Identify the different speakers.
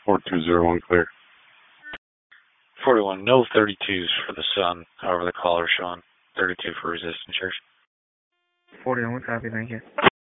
Speaker 1: 4201 clear.
Speaker 2: 41, no 32s for the sun. However, the caller's showing 32 for resistance church.
Speaker 3: 41, copy, thank you.